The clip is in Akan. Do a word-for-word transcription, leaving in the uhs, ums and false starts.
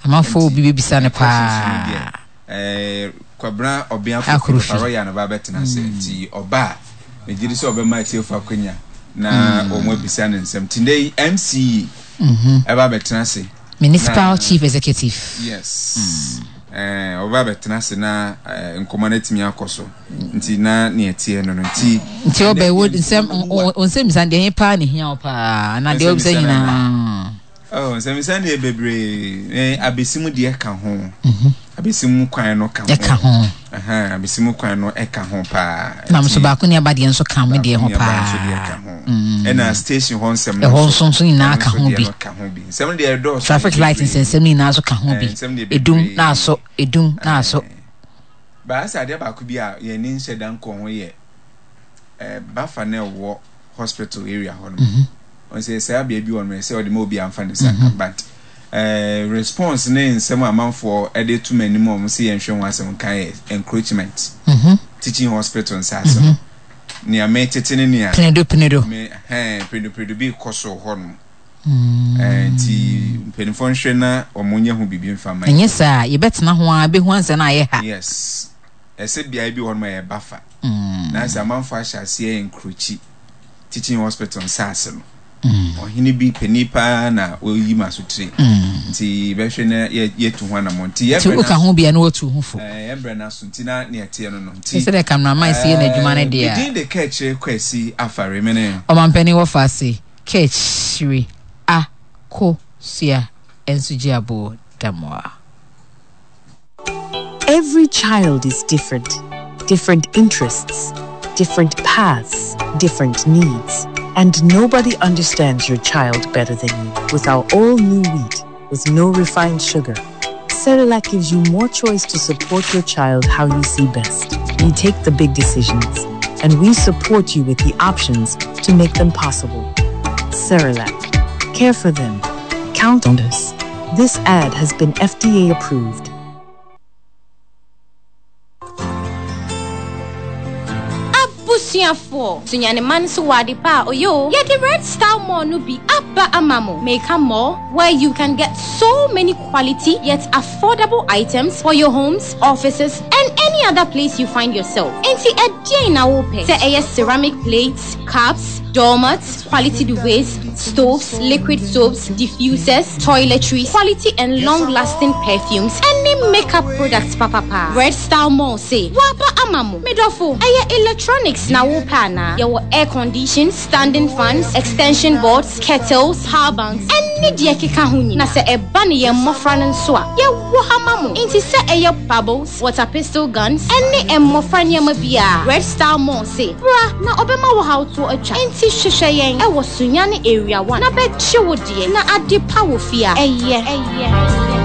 amafo bibi bisa ne pa eh kwabra obia fo paroya na ba betena se ti oba mejiri se obema tie fa kwanya na omo bisa ne nsem today M C mhm eba betena se municipal chief executive yes eh oba betena se na nkomanati mi akoso nti na ne etie no no nti nti oba wo nsem onsem sande he pa ne hia opa na de obisa nyina oh nsem sande bebre eh abesimu de ka ho mhm abesimu kwan no ka ho ka ho aha abesimu kwan no e ka ho pa na mso ba ko ne abade enso ka mo de ho pa ena station ho nsem no ho nso ni na ka ho bi nsem de do traffic light nsem ni na so ka ho bi edum na so edum na so ba asa de ba ku bi a ye ni nse dan ko ho ye eh ba fa na wo hospital area ho no on say say abia bi won me say o de mo bi amfa ne saka but eh response ne nsem amanfo e de to minimum say yenhwe ho asem kan encroachment mhm teaching hospital nsase no ni ametete ne ni a penedo penedo me eh penedo penedo bi koso ho no eh ti penifon hwe na omunye ho bibi mfa man enye sa ye betena ho a be ho ansa na ye ha yes ese bia bi won ma ye bafa na sa amanfo ahase encroach teaching hospital nsase no ohini bi penipa na oyi masutri nti behwe na yetu ho na monti ye bre na ho bia na otu ho fo eh ye bre na sunti na ne ete no no nti se de cameraman se na adwuma na dia din de catch kwasi afare mene o mampani wo fa se catch ri a ko sia ensuji abo damoa. Every child is different, different interests, different paths, different needs. And nobody understands your child better than you. With our all-new wheat, with no refined sugar, Cerelac gives you more choice to support your child how you see best. We take the big decisions, and we support you with the options to make them possible. Cerelac. Care for them. Count on us. This ad has been F D A approved. For Sunyane Mansu Wadipa Oyo, yet the Red Star Mall no be Abba Amamo. Make a mall where you can get so many quality yet affordable items for your homes, offices, and any other place you find yourself. Enti a na ope. Say a ceramic plates, cups, doormats, quality duvets, stoves, liquid soaps, diffusers, toiletries, quality and long-lasting perfumes, any makeup products, papa pa. Red Star Mall say, Wapa Amamo, Medofo, aya electronics na wopana. Your air conditioned, standing fans, extension boards, kettles, power banks, any dieke kahuni. Na se e bani ye mofran and swa. Ye wahamamu. Inti se e ye bubbles, water pistol guns, any e mofran ye mabia. Red Star Mall say, Bra, na obema wahau to a cha. Inti shishayen, e was Sunyane area one. Na bet she would na adi power fear. Eh yeah, eh yeah.